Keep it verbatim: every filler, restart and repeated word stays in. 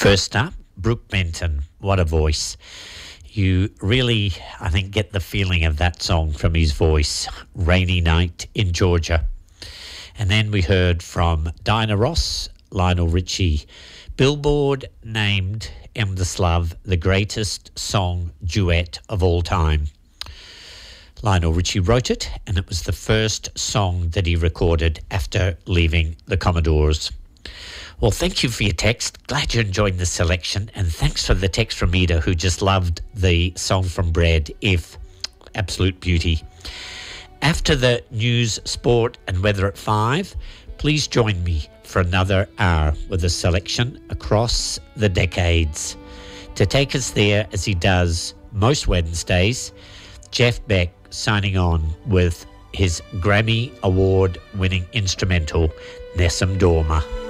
First up, Brooke Benton. What a voice. You really, I think, get the feeling of that song from his voice, Rainy Night in Georgia. And then we heard from Diana Ross, Lionel Richie. Billboard named Endless Love the greatest song duet of all time. Lionel Richie wrote it, and it was the first song that he recorded after leaving the Commodores. Well, thank you for your text. Glad you enjoyed the selection. And thanks for the text from Ida, who just loved the song from Bread, If. Absolute beauty. After the news, sport and weather at five, please join me for another hour with a selection across the decades. To take us there, as he does most Wednesdays, Jeff Beck signing on with his Grammy Award-winning instrumental, Nessun Dorma.